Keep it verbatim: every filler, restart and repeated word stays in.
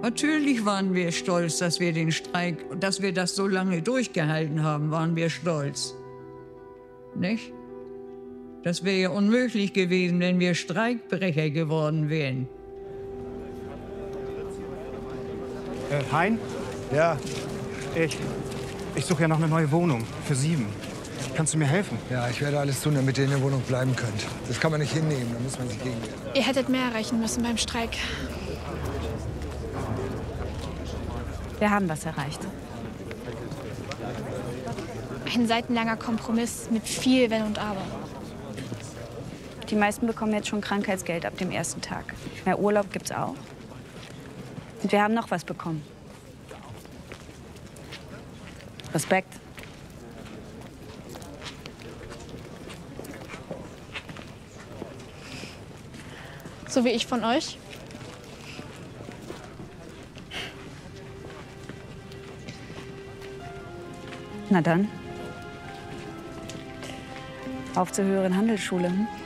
Natürlich waren wir stolz, dass wir den Streik, dass wir das so lange durchgehalten haben, waren wir stolz. Nicht? Das wäre ja unmöglich gewesen, wenn wir Streikbrecher geworden wären. Äh, Hein? Ja, Ich, ich suche ja noch eine neue Wohnung für sieben. Kannst du mir helfen? ja, ich werde alles tun, damit ihr in der Wohnung bleiben könnt. Das kann man nicht hinnehmen, da muss man sich gegen wehren. Ihr hättet mehr erreichen müssen beim Streik. Wir haben was erreicht. Ein seitenlanger Kompromiss mit viel Wenn und Aber. Die meisten bekommen jetzt schon Krankheitsgeld ab dem ersten Tag. Mehr Urlaub gibt's auch. Und wir haben noch was bekommen. Respekt. So wie ich von euch. Na dann. Auf zur höheren Handelsschule. Hm?